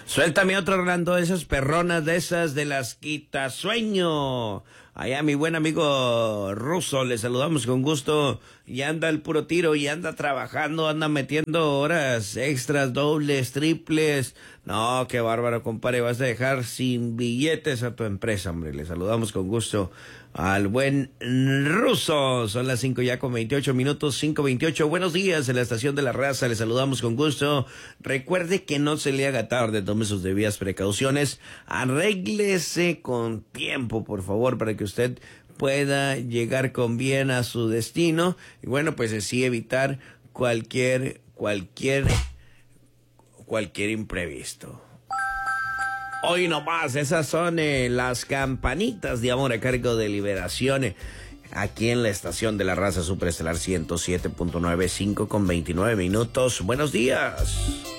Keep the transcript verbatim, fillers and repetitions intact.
Suéltame otro, Orlando, de esas perronas, de esas de las quitasueño. Allá mi buen amigo Ruso, le saludamos con gusto. Y anda al puro tiro, y anda trabajando, anda metiendo horas extras, dobles, triples. No, qué bárbaro, compadre, vas a dejar sin billetes a tu empresa, hombre. Le saludamos con gusto al buen Ruso. Son las cinco ya con veintiocho minutos, cinco veintiocho. Buenos días en la estación de la raza, le saludamos con gusto. Recuerde que no se le haga tarde, tome sus debidas precauciones. Arréglese con tiempo, por favor, para que usted pueda llegar con bien a su destino. Y bueno, pues así evitar cualquier, cualquier, cualquier imprevisto. Hoy nomás, esas son eh, las campanitas de amor a cargo de Liberación, eh, aquí en la estación de la raza Superestelar ciento siete punto nueve, cinco con veintinueve minutos. Buenos días.